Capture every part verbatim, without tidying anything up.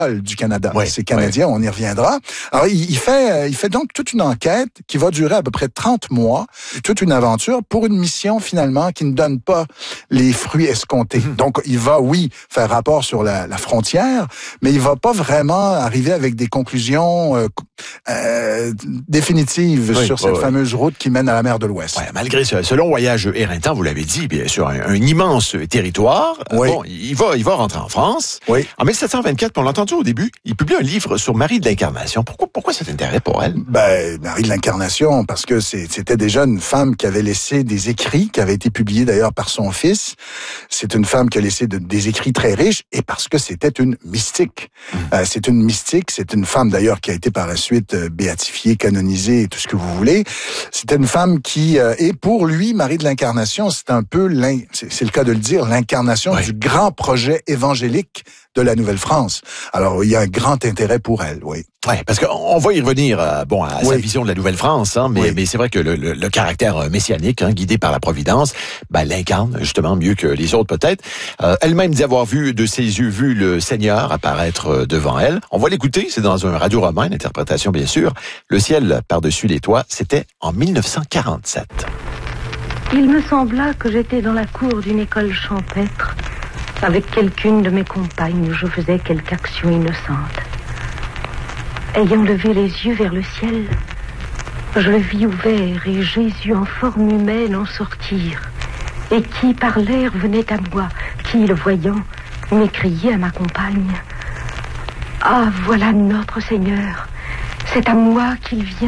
du Canada. Oui, c'est canadien, oui. On y reviendra. Alors, il, il fait, il fait donc toute une enquête qui va durer à peu près trente mois, toute une aventure pour une mission finalement qui ne donne pas les fruits escomptés. Mmh. Donc, il va, oui, faire rapport sur la, la frontière, mais il va pas vraiment arriver avec des conclusions euh, euh, définitives oui, sur cette oui, fameuse route qui mène à la mer de l'Ouest. Ouais, malgré ce, ce long voyage éreintant, vous l'avez dit, bien sûr, un, un immense territoire. Oui. Bon, il va, il va rentrer en France. Oui. En mille sept cent vingt-quatre, on l'a entendu au début, il publie un livre sur Marie de l'Incarnation. Pourquoi, pourquoi cet intérêt pour elle? Ben, Marie de l'Incarnation, parce que c'est, c'était déjà une femme qui avait laissé des écrits, qui avaient été publiés d'ailleurs par son fils. C'est une femme qui a laissé de, des écrits très riches, et parce que c'était une mystique. Mmh. Euh, c'est une mystique, c'est une femme d'ailleurs qui a été par la suite euh, béatifiée, canonisée, tout ce que vous voulez. C'était une femme qui, euh, et pour lui, Marie de l'Incarnation, c'est un peu, l'in, c'est, c'est le cas de le dire, l'incarnation oui. du grand projet évangélique de la Nouvelle-France. Alors, il y a un grand intérêt pour elle, oui. Oui, parce qu'on va y revenir euh, bon, à oui. sa vision de la Nouvelle-France, hein, mais, oui. mais c'est vrai que le, le, le caractère messianique, hein, guidé par la Providence, ben, l'incarne justement mieux que les autres peut-être. Euh, elle-même dit avoir vu de ses yeux vu le Seigneur apparaître devant elle. On va l'écouter, c'est dans un radio-roman, une interprétation bien sûr. Le ciel par-dessus les toits, c'était en mille neuf cent quarante-sept. Il me sembla que j'étais dans la cour d'une école champêtre. Avec quelqu'une de mes compagnes, je faisais quelque action innocente. Ayant levé les yeux vers le ciel, je le vis ouvert et Jésus en forme humaine en sortir, et qui par l'air venait à moi, qui, le voyant, m'écriait à ma compagne: « Ah, voilà notre Seigneur, c'est à moi qu'il vient. »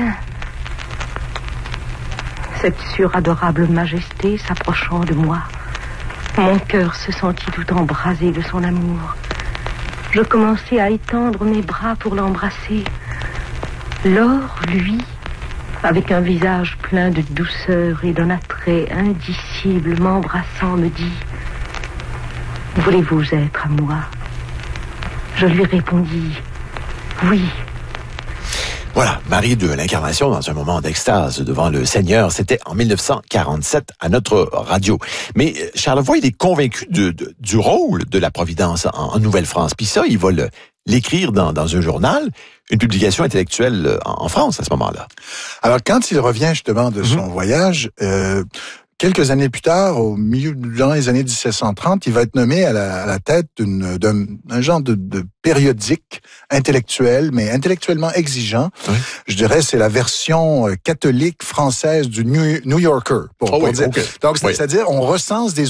Cette suradorable majesté s'approchant de moi, mon cœur se sentit tout embrasé de son amour. Je commençai à étendre mes bras pour l'embrasser. Lors, lui, avec un visage plein de douceur et d'un attrait indicible m'embrassant, me dit: « Voulez-vous être à moi ?» Je lui répondis: « Oui. » Voilà, Marie de l'Incarnation dans un moment d'extase devant le Seigneur, c'était en mille neuf cent quarante-sept à notre radio. Mais Charlevoix, il est convaincu de, de, du rôle de la Providence en, en Nouvelle-France. Puis ça, il va le, l'écrire dans, dans un journal, une publication intellectuelle en, en France à ce moment-là. Alors, quand il revient justement de son mm-hmm. voyage... Euh, Quelques années plus tard, au milieu dans les années dix-sept cent trente, il va être nommé à la, à la tête d'une, d'un, d'un genre de, de périodique intellectuel, mais intellectuellement exigeant. Oui. Je dirais c'est la version catholique française du New, New Yorker. Pour, oh pour oui, dire. Okay. Donc, oui. c'est-à-dire on recense des